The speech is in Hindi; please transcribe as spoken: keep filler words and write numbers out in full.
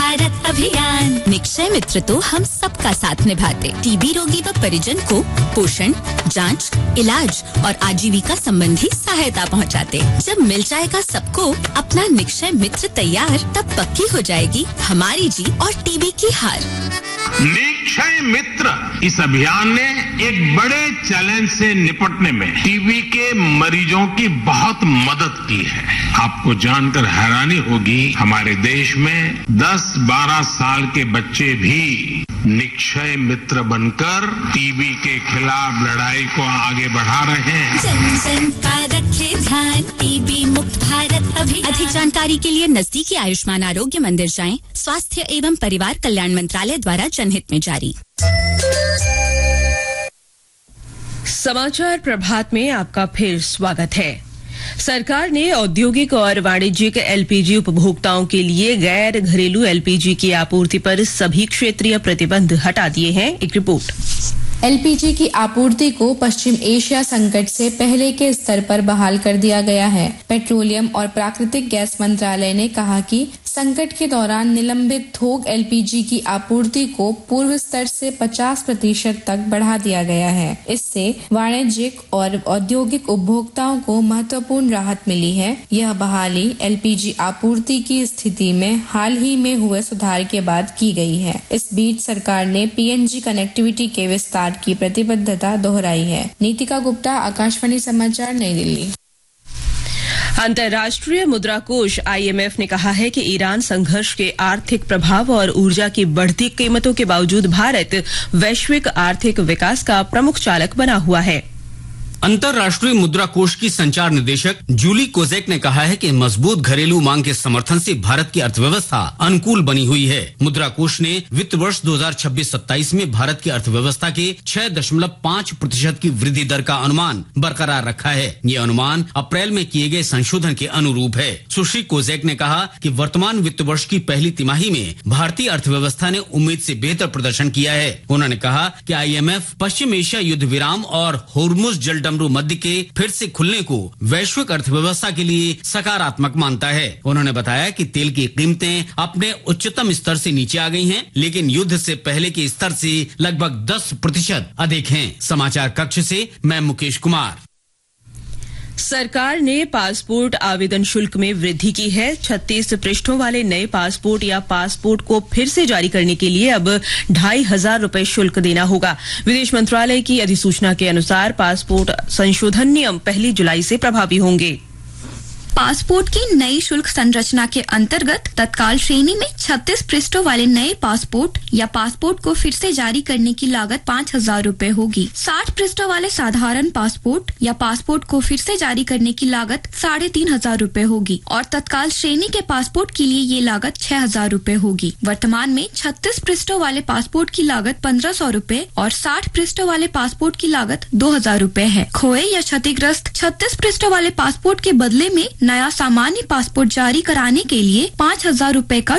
भारत अभियान। निक्षय मित्र तो हम सबका साथ निभाते, टीबी रोगी व परिजन को पोषण, जांच, इलाज और आजीविका संबंधी सहायता पहुंचाते। जब मिल जाएगा सबको अपना निक्षय मित्र तैयार, तब पक्की हो जाएगी हमारी जीत और टीबी की हार। निक्षय मित्र इस अभियान ने एक बड़े चैलेंज से निपटने में टीबी के मरीजों की बहुत मदद की है। आपको जानकर हैरानी होगी, हमारे देश में दस बारह साल के बच्चे भी निक्षय मित्र बनकर टीबी के खिलाफ लड़ाई को आगे बढ़ा रहे हैं। जन जन का रखे ध्यान, टीबी मुक्त भारत अभियान। अधिक जानकारी के लिए नजदीकी आयुष्मान आरोग्य मंदिर जाएं। स्वास्थ्य एवं परिवार कल्याण मंत्रालय द्वारा जनहित में जारी। समाचार प्रभात में आपका फिर स्वागत है। सरकार ने औद्योगिक और वाणिज्यिक एलपीजी उपभोक्ताओं के लिए गैर घरेलू एलपीजी की आपूर्ति पर सभी क्षेत्रीय प्रतिबंध हटा दिए हैं। एक रिपोर्ट। एलपीजी की आपूर्ति को पश्चिम एशिया संकट से पहले के स्तर पर बहाल कर दिया गया है। पेट्रोलियम और प्राकृतिक गैस मंत्रालय ने कहा कि संकट के दौरान निलंबित थोक एलपीजी की आपूर्ति को पूर्व स्तर से पचास प्रतिशत तक बढ़ा दिया गया है। इससे वाणिज्यिक और औद्योगिक उपभोक्ताओं को महत्वपूर्ण राहत मिली है। यह बहाली एलपीजी आपूर्ति की स्थिति में हाल ही में हुए सुधार के बाद की गई है। इस बीच सरकार ने पीएनजी कनेक्टिविटी के विस्तार की प्रतिबद्धता दोहराई है। नीतिका गुप्ता, आकाशवाणी समाचार, नई दिल्ली। अंतर्राष्ट्रीय मुद्रा कोष आईएमएफ ने कहा है कि ईरान संघर्ष के आर्थिक प्रभाव और ऊर्जा की बढ़ती कीमतों के बावजूद भारत वैश्विक आर्थिक विकास का प्रमुख चालक बना हुआ है। अंतर्राष्ट्रीय मुद्रा कोष की संचार निदेशक जूली कोजेक ने कहा है कि मजबूत घरेलू मांग के समर्थन से भारत की अर्थव्यवस्था अनुकूल बनी हुई है। मुद्रा कोष ने वित्त वर्ष दो हज़ार छब्बीस सत्ताईस में भारत की अर्थव्यवस्था के छह दशमलव पाँच प्रतिशत की वृद्धि दर का अनुमान बरकरार रखा है। ये अनुमान अप्रैल में किए गए संशोधन के अनुरूप है। सुश्री कोजेक ने कहा कि वर्तमान वित्त वर्ष की पहली तिमाही में भारतीय अर्थव्यवस्था ने उम्मीद से बेहतर प्रदर्शन किया है। उन्होंने कहा कि आईएमएफ पश्चिम एशिया युद्ध विराम और होर्मुज जलडमरू मध्य के फिर से खुलने को वैश्विक अर्थव्यवस्था के लिए सकारात्मक मानता है। उन्होंने बताया कि तेल की कीमतें अपने उच्चतम स्तर से नीचे आ गई हैं, लेकिन युद्ध से पहले के स्तर से लगभग दस प्रतिशत अधिक हैं। समाचार कक्ष से मैं मुकेश कुमार। सरकार ने पासपोर्ट आवेदन शुल्क में वृद्धि की है। छत्तीस पृष्ठों वाले नए पासपोर्ट या पासपोर्ट को फिर से जारी करने के लिए अब ढाई हजार रूपये शुल्क देना होगा। विदेश मंत्रालय की अधिसूचना के अनुसार पासपोर्ट संशोधन नियम पहली जुलाई से प्रभावी होंगे। पासपोर्ट की नई शुल्क संरचना के अंतर्गत तत्काल श्रेणी में छत्तीस पृष्ठों वाले नए पासपोर्ट या पासपोर्ट को फिर से जारी करने की लागत पाँच हजार रूपए होगी। साठ पृष्ठों वाले साधारण पासपोर्ट या पासपोर्ट को फिर से जारी करने की लागत साढ़े तीन हजार रूपए होगी और तत्काल श्रेणी के पासपोर्ट के लिए ये लागत छह हजार रूपए होगी। वर्तमान में छत्तीस पृष्ठों वाले पासपोर्ट की लागत पंद्रह सौ रूपए और साठ पृष्ठों वाले पासपोर्ट की लागत दो हजार रूपए है। खोए या क्षतिग्रस्त छत्तीस पृष्ठों वाले पासपोर्ट के बदले में नया सामान्य पासपोर्ट जारी कराने के लिए पाँच हजार रूपए का